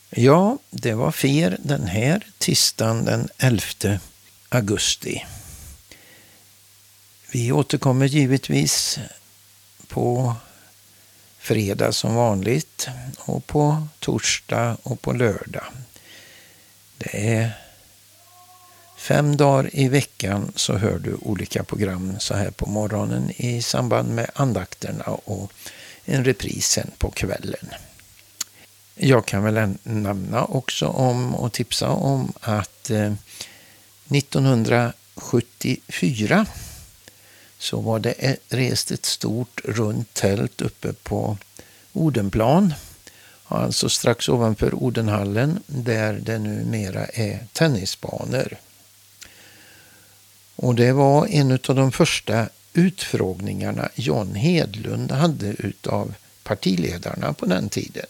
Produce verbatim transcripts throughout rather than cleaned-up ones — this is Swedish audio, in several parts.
Ja, det var fer den här tisdagen den elfte augusti. Vi återkommer givetvis på fredag som vanligt och på torsdag och på lördag. Det är fem dagar i veckan så hör du olika program så här på morgonen i samband med andakterna och en repris sen på kvällen. Jag kan väl nämna också om och tipsa om att eh, nittonhundrasjuttiofyra så var det rest ett stort runt tält uppe på Odenplan, alltså strax ovanför Odenhallen där det numera är tennisbanor. Och det var en av de första utfrågningarna John Hedlund hade utav partiledarna på den tiden.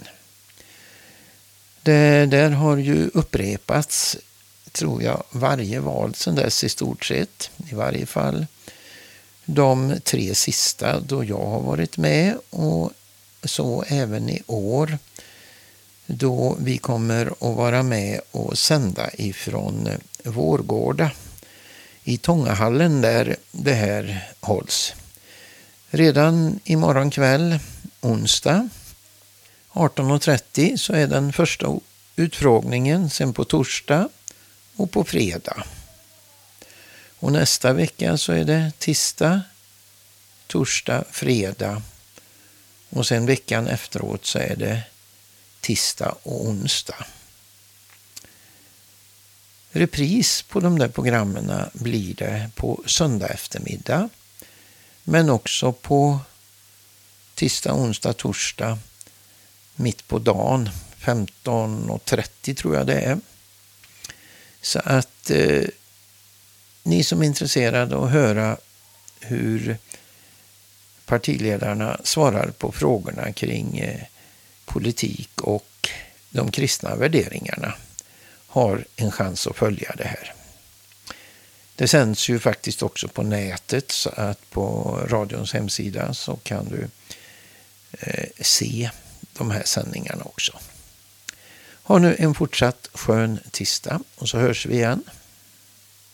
Det där har ju upprepats, tror jag, varje val sedan dess i stort sett. I varje fall de tre sista då jag har varit med och så även i år då vi kommer att vara med och sända ifrån Vårgårda i Tångahallen där det här hålls. Redan imorgon kväll, onsdag, arton och trettio så är den första utfrågningen, sen på torsdag och på fredag. Och nästa vecka så är det tisdag, torsdag, fredag och sen veckan efteråt så är det tisdag och onsdag. Repris på de där programmen blir det på söndag eftermiddag men också på tisdag, onsdag, torsdag mitt på dagen, femton och trettio tror jag det är. Så att eh, ni som är intresserade av att höra hur partiledarna svarar på frågorna kring eh, politik och de kristna värderingarna har en chans att följa det här. Det sänds ju faktiskt också på nätet så att på radions hemsida så kan du eh, se de här sändningarna också. Ha nu en fortsatt skön tisdag och så hörs vi igen.